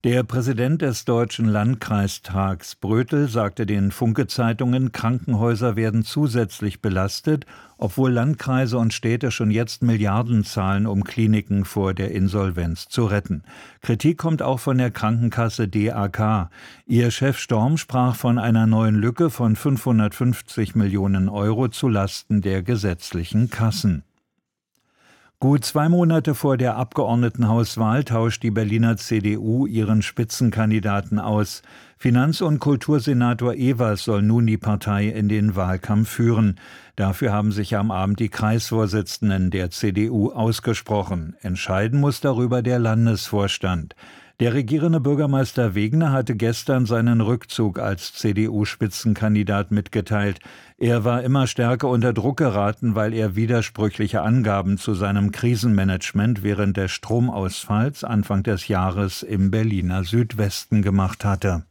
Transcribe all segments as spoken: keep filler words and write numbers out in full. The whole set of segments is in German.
Der Präsident des Deutschen Landkreistags Brötel sagte den Funke-Zeitungen, Krankenhäuser werden zusätzlich belastet, obwohl Landkreise und Städte schon jetzt Milliarden zahlen, um Kliniken vor der Insolvenz zu retten. Kritik kommt auch von der Krankenkasse D A K. Ihr Chef Storm sprach von einer neuen Lücke von fünfhundertfünfzig Millionen Euro zulasten der gesetzlichen Kassen. Gut zwei Monate vor der Abgeordnetenhauswahl tauscht die Berliner C D U ihren Spitzenkandidaten aus. Finanz- und Kultursenator Evers soll nun die Partei in den Wahlkampf führen. Dafür haben sich am Abend die Kreisvorsitzenden der C D U ausgesprochen. Entscheiden muss darüber der Landesvorstand. Der regierende Bürgermeister Wegener hatte gestern seinen Rückzug als C D U-Spitzenkandidat mitgeteilt. Er war immer stärker unter Druck geraten, weil er widersprüchliche Angaben zu seinem Krisenmanagement während des Stromausfalls Anfang des Jahres im Berliner Südwesten gemacht hatte.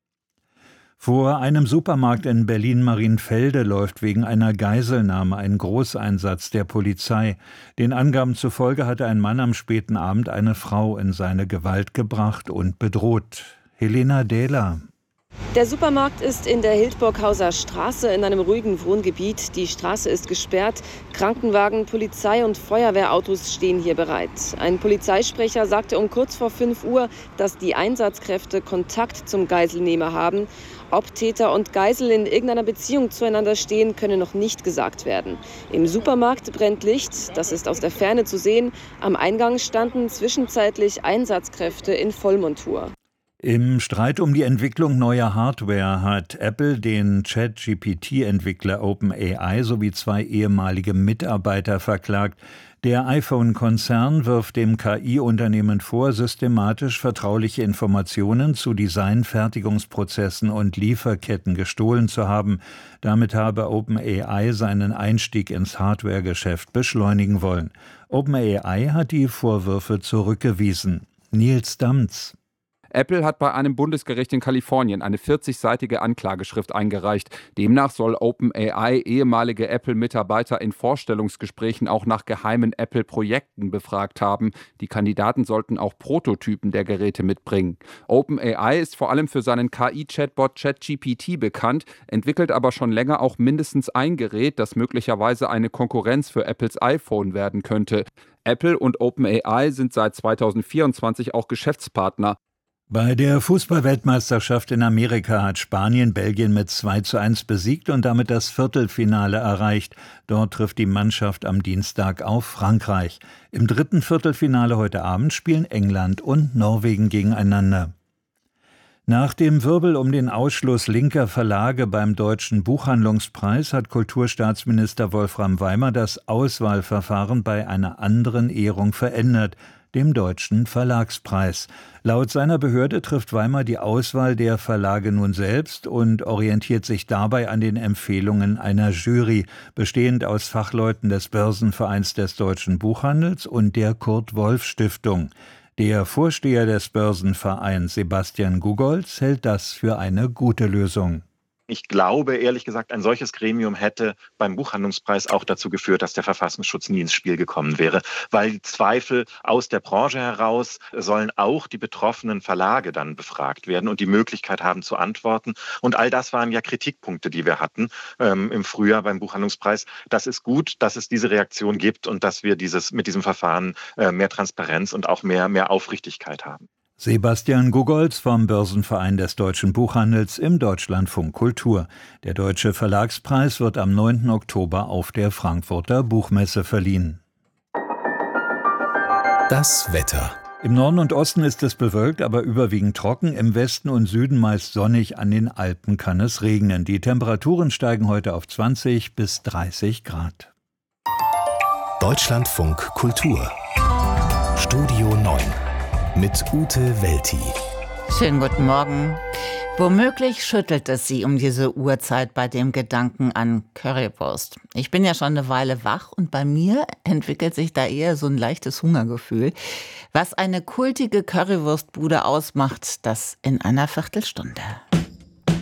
Vor einem Supermarkt in Berlin-Marienfelde läuft wegen einer Geiselnahme ein Großeinsatz der Polizei. Den Angaben zufolge hatte ein Mann am späten Abend eine Frau in seine Gewalt gebracht und bedroht. Helena Dehler. Der Supermarkt ist in der Hildburghauser Straße in einem ruhigen Wohngebiet. Die Straße ist gesperrt. Krankenwagen, Polizei und Feuerwehrautos stehen hier bereit. Ein Polizeisprecher sagte um kurz vor fünf Uhr, dass die Einsatzkräfte Kontakt zum Geiselnehmer haben. Ob Täter und Geisel in irgendeiner Beziehung zueinander stehen, könne noch nicht gesagt werden. Im Supermarkt brennt Licht, das ist aus der Ferne zu sehen. Am Eingang standen zwischenzeitlich Einsatzkräfte in Vollmontur. Im Streit um die Entwicklung neuer Hardware hat Apple den Chat-G P T-Entwickler OpenAI sowie zwei ehemalige Mitarbeiter verklagt. Der iPhone-Konzern wirft dem K I-Unternehmen vor, systematisch vertrauliche Informationen zu Design-, Fertigungsprozessen und Lieferketten gestohlen zu haben. Damit habe OpenAI seinen Einstieg ins Hardware-Geschäft beschleunigen wollen. OpenAI hat die Vorwürfe zurückgewiesen. Nils Damz. Apple hat bei einem Bundesgericht in Kalifornien eine vierzigseitige Anklageschrift eingereicht. Demnach soll OpenAI ehemalige Apple-Mitarbeiter in Vorstellungsgesprächen auch nach geheimen Apple-Projekten befragt haben. Die Kandidaten sollten auch Prototypen der Geräte mitbringen. OpenAI ist vor allem für seinen K I-Chatbot ChatGPT bekannt, entwickelt aber schon länger auch mindestens ein Gerät, das möglicherweise eine Konkurrenz für Apples iPhone werden könnte. Apple und OpenAI sind seit zweitausendvierundzwanzig auch Geschäftspartner. Bei der Fußball-Weltmeisterschaft in Amerika hat Spanien Belgien mit zwei zu eins besiegt und damit das Viertelfinale erreicht. Dort trifft die Mannschaft am Dienstag auf Frankreich. Im dritten Viertelfinale heute Abend spielen England und Norwegen gegeneinander. Nach dem Wirbel um den Ausschluss linker Verlage beim Deutschen Buchhandlungspreis hat Kulturstaatsminister Wolfram Weimer das Auswahlverfahren bei einer anderen Ehrung verändert, dem Deutschen Verlagspreis. Laut seiner Behörde trifft Weimer die Auswahl der Verlage nun selbst und orientiert sich dabei an den Empfehlungen einer Jury, bestehend aus Fachleuten des Börsenvereins des deutschen Buchhandels und der Kurt-Wolff-Stiftung. Der Vorsteher des Börsenvereins, Sebastian Gugolz, hält das für eine gute Lösung. Ich glaube, ehrlich gesagt, ein solches Gremium hätte beim Buchhandlungspreis auch dazu geführt, dass der Verfassungsschutz nie ins Spiel gekommen wäre. Weil die Zweifel aus der Branche heraus sollen auch die betroffenen Verlage dann befragt werden und die Möglichkeit haben zu antworten. Und all das waren ja Kritikpunkte, die wir hatten ähm, im Frühjahr beim Buchhandlungspreis. Das ist gut, dass es diese Reaktion gibt und dass wir dieses mit diesem Verfahren äh, mehr Transparenz und auch mehr, mehr Aufrichtigkeit haben. Sebastian Gugolz vom Börsenverein des deutschen Buchhandels im Deutschlandfunk Kultur. Der Deutsche Verlagspreis wird am neunten Oktober auf der Frankfurter Buchmesse verliehen. Das Wetter. Im Norden und Osten ist es bewölkt, aber überwiegend trocken. Im Westen und Süden meist sonnig. An den Alpen kann es regnen. Die Temperaturen steigen heute auf zwanzig bis dreißig Grad. Deutschlandfunk Kultur. Studio neun. Mit Ute Welti. Schönen guten Morgen. Womöglich schüttelt es Sie um diese Uhrzeit bei dem Gedanken an Currywurst. Ich bin ja schon eine Weile wach und bei mir entwickelt sich da eher so ein leichtes Hungergefühl. Was eine kultige Currywurstbude ausmacht, das in einer Viertelstunde.